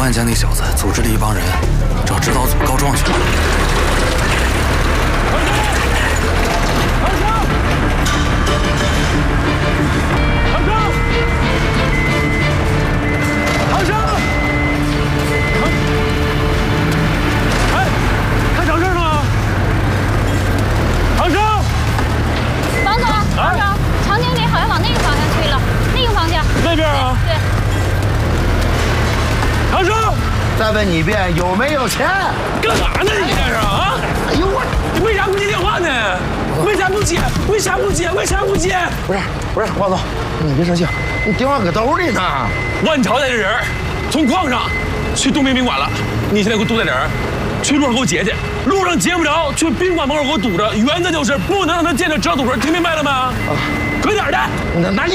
看见那小子组织了一帮人找指导组告状去了。唐生，哎，看找事儿了吗？唐生， 王总，王总，常经理好像往那个方向去了，那个方向。 那边啊？ 对。 唐生， 再问你一遍，有没有钱？ 干嘛呢你这是啊？ 哎呦我， 你为啥不接电话呢？为啥不接？为啥不接？为啥不接？ 不是，王总，你别生气，你电话搁兜里呢。 万朝带着人从矿上去东平宾馆了，你现在给我堵在这儿，去路上给我截去。路上截不着，去宾馆门口给我堵着。原则就是不能让他见着指导组人，听明白了吗？快点的！ 那